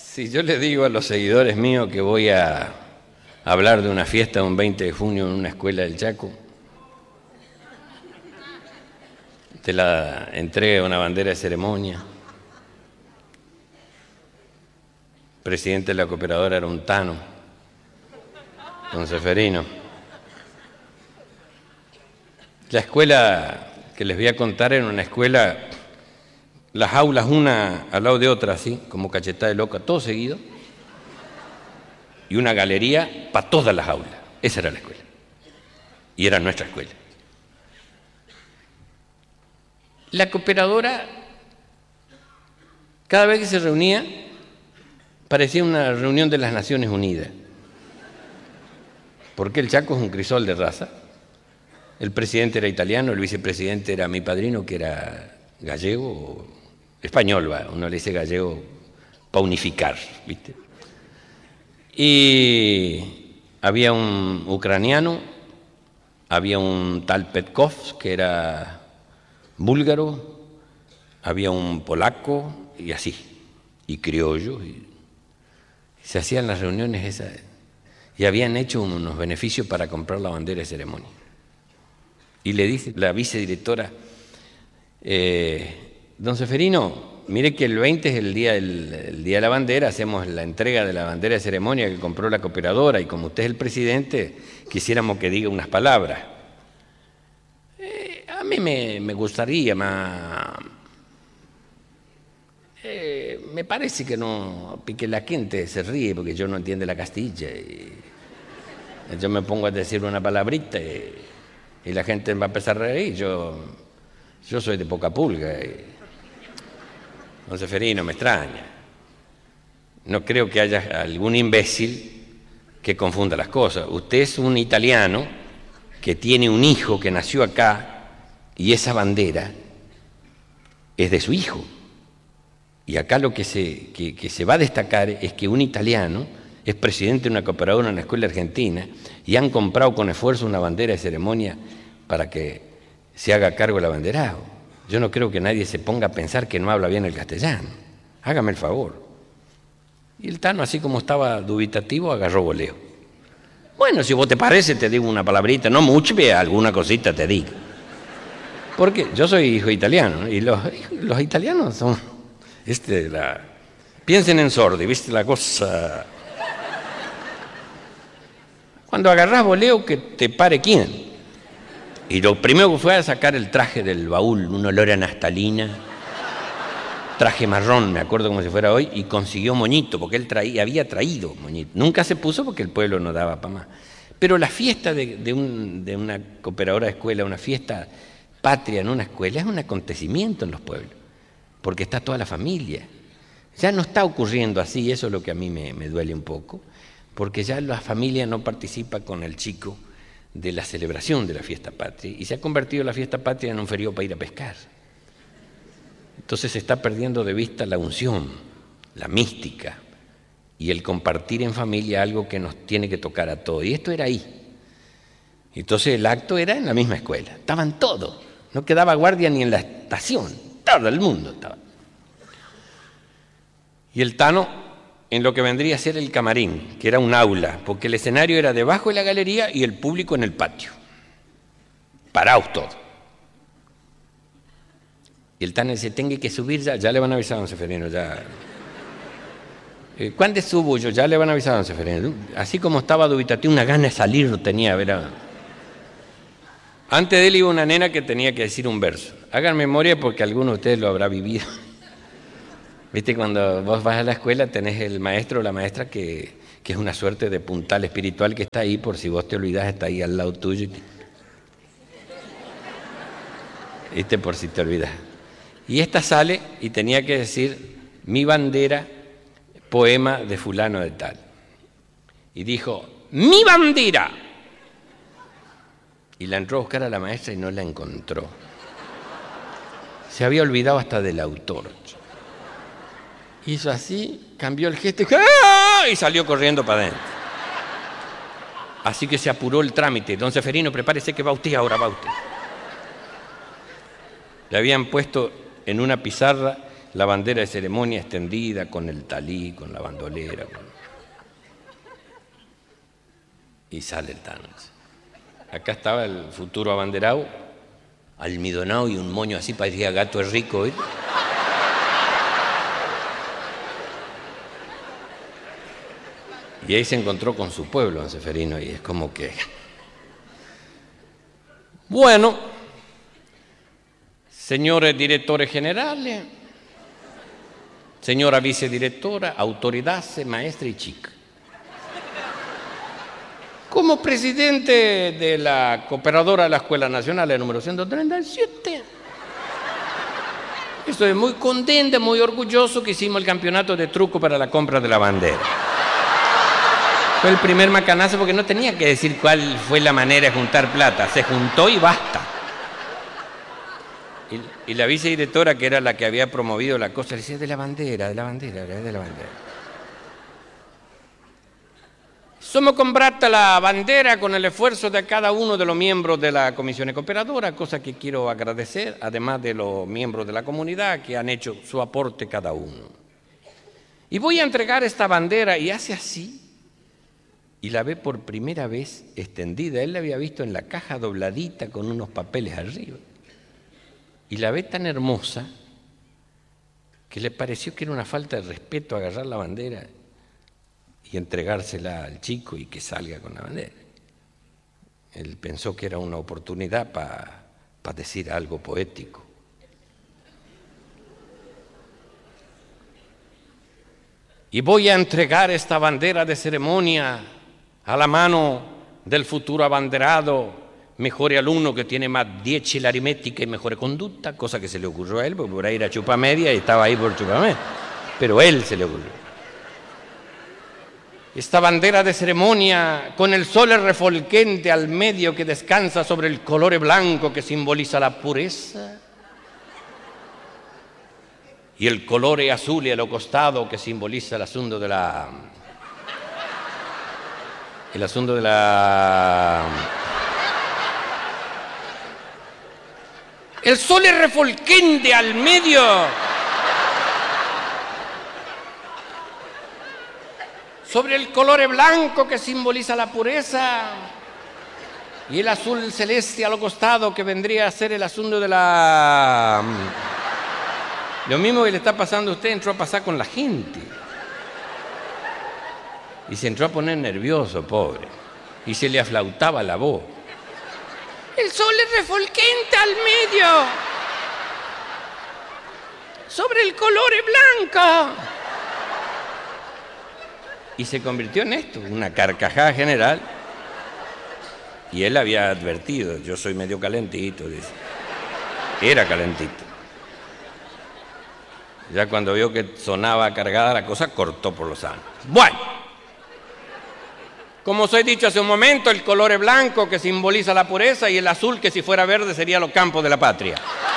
Si yo le digo a los seguidores míos que voy a hablar de una fiesta un 20 de junio en una escuela del Chaco, de la entrega de una bandera de ceremonia, el presidente de la cooperadora era un tano, don Seferino. La escuela que les voy a contar era una escuela, las aulas una al lado de otra, así, como cachetada de loca, todo seguido, y una galería para todas las aulas. Esa era la escuela. Y era nuestra escuela. La cooperadora, cada vez que se reunía, parecía una reunión de las Naciones Unidas. Porque el Chaco es un crisol de raza. El presidente era italiano, el vicepresidente era mi padrino, que era gallego, español, uno le dice gallego para unificar, ¿viste? Y había un ucraniano, había un tal Petkov, que era búlgaro, había un polaco, y así, y criollo. Y se hacían las reuniones esas, y habían hecho unos beneficios para comprar la bandera de ceremonia. Y le dice la vicedirectora, don Seferino, mire que el 20 es el día de la bandera, hacemos la entrega de la bandera de ceremonia que compró la cooperadora, y como usted es el presidente, quisiéramos que diga unas palabras. A mí me gustaría, me parece que no, porque la gente se ríe porque yo no entiendo la castilla, y yo me pongo a decir una palabrita y la gente va a empezar a reír. Yo soy de poca pulga. Don Seferino, me extraña. No creo que haya algún imbécil que confunda las cosas. Usted es un italiano que tiene un hijo que nació acá y esa bandera es de su hijo. Y acá lo que se va a destacar es que un italiano es presidente de una cooperadora en una escuela argentina y han comprado con esfuerzo una bandera de ceremonia para que se haga cargo del abanderado. Yo no creo que nadie se ponga a pensar que no habla bien el castellano. Hágame el favor. Y el Tano, así como estaba dubitativo, agarró voleo. Bueno, si vos te parece, te digo una palabrita, no mucho, pero alguna cosita te digo. Porque yo soy hijo italiano, y los italianos son... Piensen en Sordi, ¿viste la cosa? Cuando agarrás voleo, que te pare quién. Y lo primero que fue a sacar el traje del baúl, un olor a naftalina, traje marrón, me acuerdo como si fuera hoy, y consiguió moñito, porque él había traído moñito. Nunca se puso porque el pueblo no daba para más. Pero la fiesta de una cooperadora de escuela, una fiesta patria en una escuela, es un acontecimiento en los pueblos, porque está toda la familia. Ya no está ocurriendo así, eso es lo que a mí me duele un poco, porque ya la familia no participa con el chico de la celebración de la fiesta patria, y se ha convertido la fiesta patria en un feriado para ir a pescar. Entonces se está perdiendo de vista la unción, la mística y el compartir en familia algo que nos tiene que tocar a todos. Y esto era ahí. Entonces el acto era en la misma escuela. Estaban todos. No quedaba guardia ni en la estación. Todo el mundo estaba. Y el Tano en lo que vendría a ser el camarín, que era un aula, porque el escenario era debajo de la galería y el público en el patio. Paraos todos. Y el Tano dice, tengo que subir ya le van a avisar a don Seferino, ya. ¿Cuándo subo yo? Ya le van a avisar a don Seferino. Así como estaba dubitativo, una gana de salir tenía, ¿verdad? Antes de él iba una nena que tenía que decir un verso. Hagan memoria porque alguno de ustedes lo habrá vivido. Viste, cuando vos vas a la escuela tenés el maestro o la maestra que es una suerte de puntal espiritual que está ahí, por si vos te olvidás, está ahí al lado tuyo. Viste, por si te olvidás. Y esta sale y tenía que decir, mi bandera, poema de fulano de tal. Y dijo, mi bandera. Y la entró a buscar a la maestra y no la encontró. Se había olvidado hasta del autor. Hizo así, cambió el gesto y salió corriendo para adentro. Así que se apuró el trámite. Don Seferino, prepárese que va usted, ahora va usted. Le habían puesto en una pizarra la bandera de ceremonia extendida con el talí, con la bandolera. Y sale el tango. Acá estaba el futuro abanderado, almidonado y un moño así, parecía gato es rico, ¿eh? Y ahí se encontró con su pueblo, don Seferino, y es como que... Bueno, señores directores generales, señora vicedirectora, autoridades, maestra y chica. Como presidente de la cooperadora de la Escuela Nacional, el número 137, estoy muy contenta, muy orgulloso que hicimos el campeonato de truco para la compra de la bandera. Fue el primer macanazo porque no tenía que decir cuál fue la manera de juntar plata, se juntó y basta. Y la vicedirectora, que era la que había promovido la cosa, le decía de la bandera, de la bandera, de la bandera. Somos comprata la bandera con el esfuerzo de cada uno de los miembros de la comisión cooperadora, cosa que quiero agradecer, además de los miembros de la comunidad que han hecho su aporte cada uno. Y voy a entregar esta bandera y hace así, y la ve por primera vez extendida. Él la había visto en la caja dobladita con unos papeles arriba. Y la ve tan hermosa que le pareció que era una falta de respeto agarrar la bandera y entregársela al chico y que salga con la bandera. Él pensó que era una oportunidad para decir algo poético. Y voy a entregar esta bandera de ceremonia a la mano del futuro abanderado, mejor alumno que tiene más 10 en la aritmética y mejor conducta, cosa que se le ocurrió a él, porque por ahí era chupa media y estaba ahí por chupa media. Pero él se le ocurrió. Esta bandera de ceremonia con el sol refulgente al medio que descansa sobre el color blanco que simboliza la pureza y el color azul y a los costados que simboliza el asunto de la... El sol es refulgente al medio. Sobre el color blanco que simboliza la pureza y el azul celeste a lo costado que vendría a ser el asunto de la... Lo mismo que le está pasando a usted, entró a pasar con la gente. Y se entró a poner nervioso, pobre. Y se le aflautaba la voz. El sol es refulgente al medio. Sobre el color blanco. Y se convirtió en esto, una carcajada general. Y él había advertido, yo soy medio calentito, dice. Era calentito. Ya cuando vio que sonaba cargada la cosa, cortó por los sanos. Bueno. Como os he dicho hace un momento, el color blanco que simboliza la pureza y el azul que si fuera verde sería los campos de la patria.